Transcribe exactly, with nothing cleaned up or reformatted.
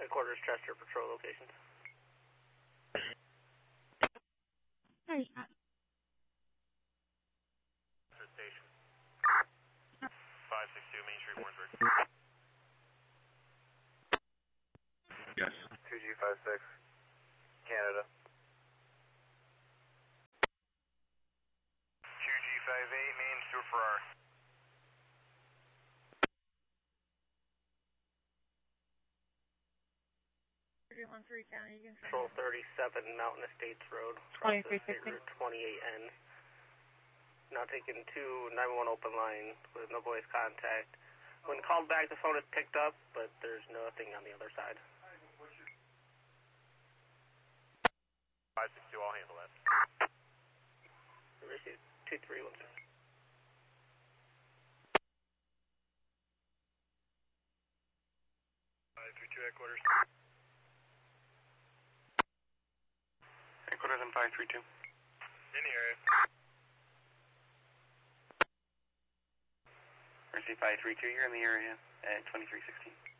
Headquarters, Chester, patrol locations. There's not. Station. five six two Main Street, Warrensburg. Yes. two G five six, Canada. two G five eight, Main, Stuart Farrar. thirty-one three County, you can Control thirty-seven, Mountain Estates Road. twenty-three sixty. Route twenty-eight N. Now taking two nine one one open line with no voice contact. When called back, the phone is picked up, but there's nothing on the other side. five six two, I'll handle that. Received two three one six. five three two, headquarters. Headquarters on five three two. In the area. Receive five three two, you're in the area at twenty-three sixteen.